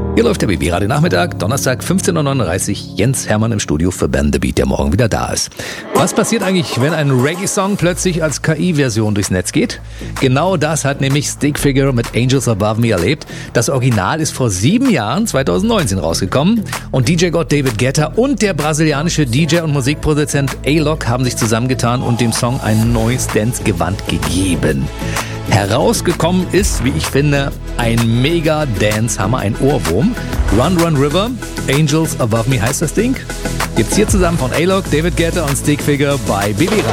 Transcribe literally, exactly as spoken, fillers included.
Hier läuft der B B Radio Nachmittag, Donnerstag fünfzehn Uhr neununddreißig. Jens Hermann im Studio für Ben The Beat, der morgen wieder da ist. Was passiert eigentlich, wenn ein Reggae-Song plötzlich als K I-Version durchs Netz geht? Genau das hat nämlich Stickfigure mit Angels Above Me erlebt. Das Original ist vor sieben Jahren, zwanzig neunzehn, rausgekommen. Und D J-Gott David Guetta und der brasilianische D J und Musikproduzent A-Lock haben sich zusammengetan und dem Song ein neues Dance-Gewand gegeben. Herausgekommen ist, wie ich finde, ein Mega-Dance-Hammer, ein Ohrwurm. Run Run River, Angels Above Me heißt das Ding. Gibt's hier zusammen von A-Lock, David Guetta und Stickfigure bei B B Radio.